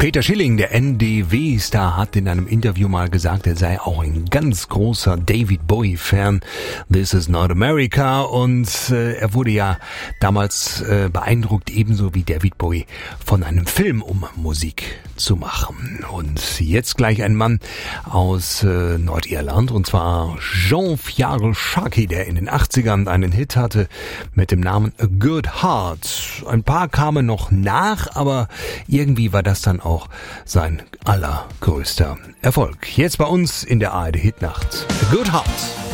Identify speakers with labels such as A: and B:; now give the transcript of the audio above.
A: Peter Schilling, der NDW-Star, hat in einem Interview mal gesagt, er sei auch ein ganz großer David Bowie-Fan. This is not America. Und er wurde ja damals beeindruckt, ebenso wie David Bowie, von einem Film, um Musik zu machen. Und jetzt gleich ein Mann aus Nordirland, und zwar Jean-Pierre Sharkey, der in den 80ern einen Hit hatte mit dem Namen A Good Heart. Ein paar kamen noch nach, aber irgendwie war das dann auch sein allergrößter Erfolg. Jetzt bei uns in der ARD Hitnacht. A Good Heart.